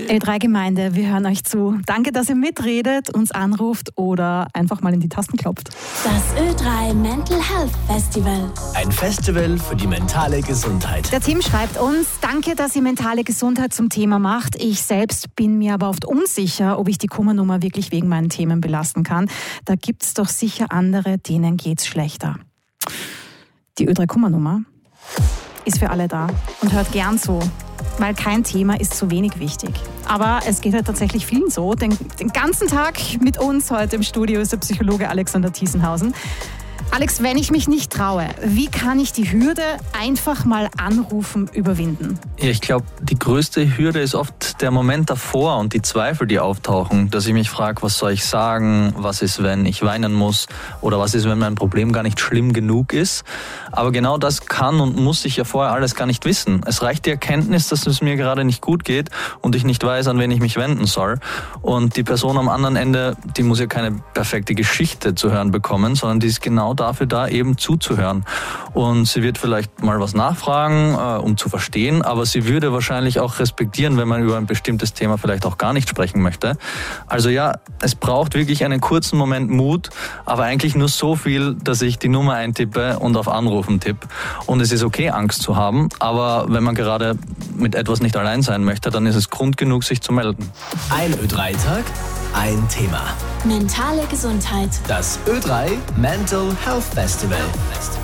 Ö3-Gemeinde, wir hören euch zu. Danke, dass ihr mitredet, uns anruft oder einfach mal in die Tasten klopft. Das Ö3 Mental Health Festival. Ein Festival für die mentale Gesundheit. Der Tim schreibt uns, danke, dass ihr mentale Gesundheit zum Thema macht. Ich selbst bin mir aber oft unsicher, ob ich die Kummernummer wirklich wegen meinen Themen belasten kann. Da gibt's doch sicher andere, denen geht's schlechter. Die Ö3-Kummernummer ist für alle da und hört gern zu, weil kein Thema ist zu wenig wichtig. Aber es geht halt tatsächlich vielen so. Den ganzen Tag mit uns heute im Studio ist der Psychologe Alexander Thiesenhausen. Alex, wenn ich mich nicht traue, wie kann ich die Hürde einfach mal anrufen überwinden? Ja, ich glaube, die größte Hürde ist oft der Moment davor und die Zweifel, die auftauchen, dass ich mich frage, was soll ich sagen, was ist, wenn ich weinen muss oder was ist, wenn mein Problem gar nicht schlimm genug ist. Aber genau das kann und muss ich ja vorher alles gar nicht wissen. Es reicht die Erkenntnis, dass es mir gerade nicht gut geht und ich nicht weiß, an wen ich mich wenden soll. Und die Person am anderen Ende, die muss ja keine perfekte Geschichte zu hören bekommen, sondern die ist genau dafür da, eben zuzuhören. Und sie wird vielleicht mal was nachfragen, um zu verstehen, aber sie würde wahrscheinlich auch respektieren, wenn man über ein bestimmtes Thema vielleicht auch gar nicht sprechen möchte. Also ja, es braucht wirklich einen kurzen Moment Mut, aber eigentlich nur so viel, dass ich die Nummer eintippe und auf Anrufen tippe. Und es ist okay, Angst zu haben, aber wenn man gerade mit etwas nicht allein sein möchte, dann ist es Grund genug, sich zu melden. Ein Ö3-Tag, ein Thema. Mentale Gesundheit. Das Ö3 Mental Health Festival.